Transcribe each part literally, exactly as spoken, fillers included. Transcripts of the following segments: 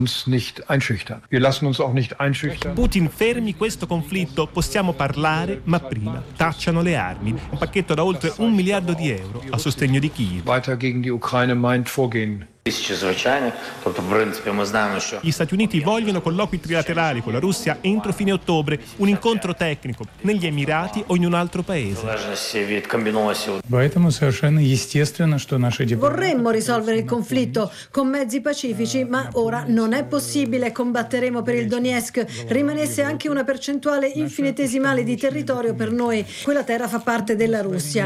uns nicht einschüchtern. Wir lassen uns auch nicht einschüchtern. Putin, fermi questo conflitto, possiamo parlare, ma prima tacciano le armi. Un pacchetto da oltre un miliardo di euro a sostegno di Kiev. Weiter gegen die Ukraine meint vorgehen. Gli Stati Uniti vogliono colloqui trilaterali con la Russia entro fine ottobre, un incontro tecnico negli Emirati o in un altro paese. Vorremmo risolvere il conflitto con mezzi pacifici, ma ora non è possibile. Combatteremo per il Donetsk. Rimanesse anche una percentuale infinitesimale di territorio per noi, quella terra fa parte della Russia.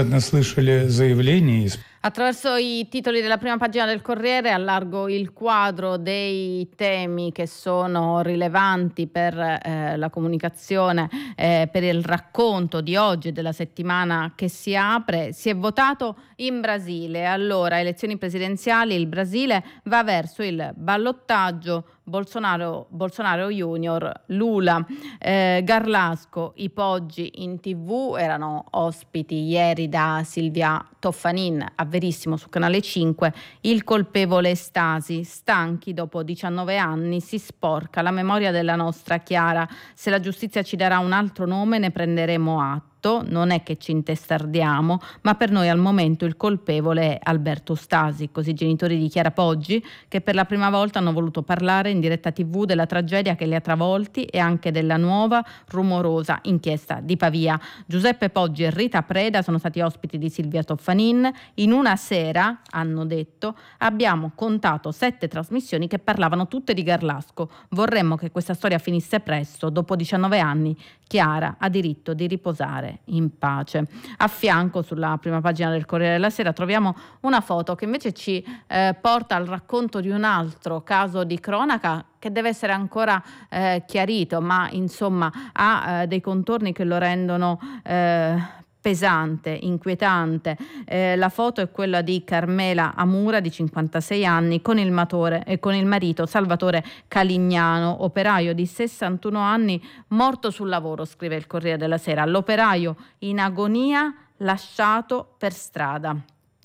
Attraverso i titoli della prima pagina del Corriere allargo il quadro dei temi che sono rilevanti per eh, la comunicazione, eh, per il racconto di oggi e della settimana che si apre. Si è votato in Brasile. Allora, elezioni presidenziali, il Brasile va verso il ballottaggio. Bolsonaro, Bolsonaro Junior, Lula, eh, Garlasco, i Poggi in tivù erano ospiti ieri da Silvia Toffanin a Verissimo su Canale cinque. Il colpevole Stasi, stanchi dopo diciannove anni, si sporca la memoria della nostra Chiara. Se la giustizia ci darà un altro nome ne prenderemo atto. Non è che ci intestardiamo, ma per noi al momento il colpevole è Alberto Stasi, così i genitori di Chiara Poggi, che per la prima volta hanno voluto parlare in diretta tivù della tragedia che li ha travolti e anche della nuova rumorosa inchiesta di Pavia. Giuseppe Poggi e Rita Preda sono stati ospiti di Silvia Toffanin. In una sera, hanno detto, abbiamo contato sette trasmissioni che parlavano tutte di Garlasco. Vorremmo che questa storia finisse presto. Dopo diciannove anni Chiara ha diritto di riposare in pace. A fianco, sulla prima pagina del Corriere della Sera, troviamo una foto che invece ci eh, porta al racconto di un altro caso di cronaca che deve essere ancora eh, chiarito, ma insomma ha eh, dei contorni che lo rendono eh, pesante, inquietante. Eh, la foto è quella di Carmela Amura, di cinquantasei anni, con il, matore, eh, con il marito Salvatore Calignano, operaio di sessantuno anni, morto sul lavoro, scrive il Corriere della Sera. L'operaio in agonia lasciato per strada.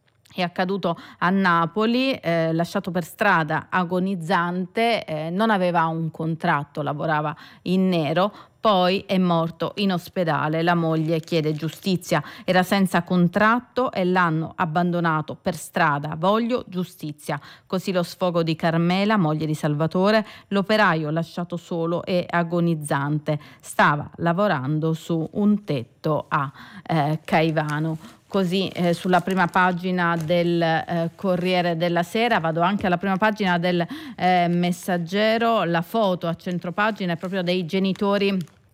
È accaduto a Napoli, eh, lasciato per strada, agonizzante, eh, non aveva un contratto, lavorava in nero. Poi è morto in ospedale, la moglie chiede giustizia, era senza contratto e l'hanno abbandonato per strada, voglio giustizia. Così lo sfogo di Carmela, moglie di Salvatore, l'operaio lasciato solo e agonizzante, stava lavorando su un tetto a eh, Caivano. Così eh, sulla prima pagina del eh, Corriere della Sera. Vado anche alla prima pagina del eh, Messaggero. La foto a centropagina è proprio dei genitori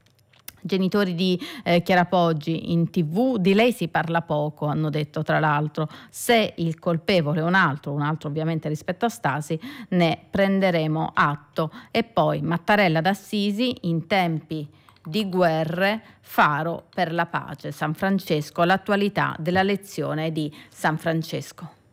genitori di eh, Chiara Poggi in tivù. Di lei si parla poco, hanno detto, tra l'altro. Se il colpevole è un altro, un altro ovviamente rispetto a Stasi, ne prenderemo atto. E poi Mattarella d'Assisi, in tempi di guerre, faro per la pace. San Francesco, l'attualità della lezione di San Francesco.